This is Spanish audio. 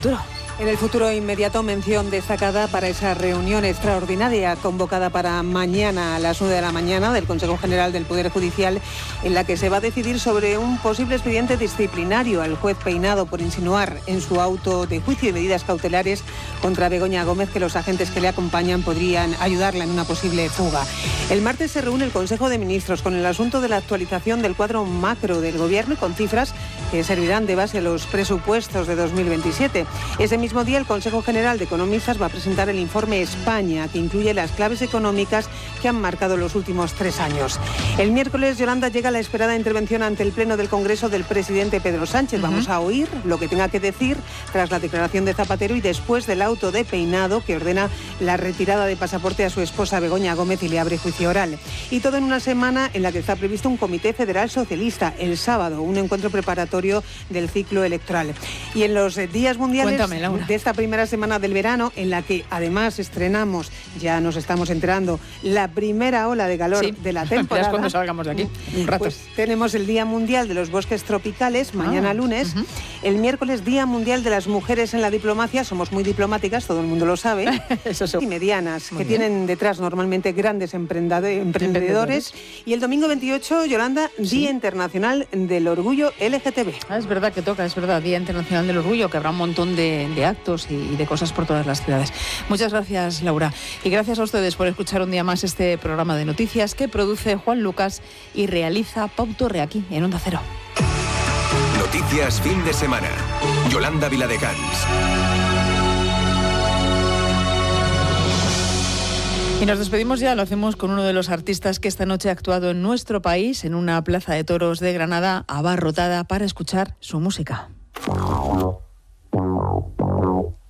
En el futuro inmediato, mención destacada para esa reunión extraordinaria convocada para mañana a las 9 de la mañana del Consejo General del Poder Judicial, en la que se va a decidir sobre un posible expediente disciplinario al juez Peinado por insinuar en su auto de juicio y medidas cautelares contra Begoña Gómez que los agentes que le acompañan podrían ayudarla en una posible fuga. El martes se reúne el Consejo de Ministros con el asunto de la actualización del cuadro macro del Gobierno y con cifras que servirán de base a los presupuestos de 2027. Ese mismo día, el Consejo General de Economistas va a presentar el informe España, que incluye las claves económicas que han marcado los últimos 3 años. El miércoles, Yolanda, llega la esperada intervención ante el Pleno del Congreso del presidente Pedro Sánchez. Vamos a oír lo que tenga que decir tras la declaración de Zapatero y después del auto de Peinado que ordena la retirada de pasaporte a su esposa Begoña Gómez y le abre juicio oral. Y todo en una semana en la que está previsto un Comité Federal Socialista el sábado, un encuentro preparatorio del ciclo electoral. Y en los días mundiales de esta primera semana del verano, en la que además estrenamos, ya nos estamos enterando, la primera ola de calor de la temporada. Ya es cuando salgamos de aquí, un rato. Pues tenemos el Día Mundial de los Bosques Tropicales, mañana lunes. El miércoles, Día Mundial de las Mujeres en la Diplomacia. Somos muy diplomáticas, todo el mundo lo sabe. Y medianas, que tienen detrás normalmente grandes emprendedores. Y el domingo 28, Yolanda, Día Internacional del Orgullo LGTB. Es verdad que toca, es verdad, Día Internacional del Orgullo, que habrá un montón de actos y de cosas por todas las ciudades. Muchas gracias, Laura. Y gracias a ustedes por escuchar un día más este programa de noticias que produce Juan Lucas y realiza Pau Torre aquí en Onda Cero. Noticias fin de semana. Yolanda Viladecans. Y nos despedimos ya, lo hacemos con uno de los artistas que esta noche ha actuado en nuestro país, en una plaza de toros de Granada abarrotada para escuchar su música.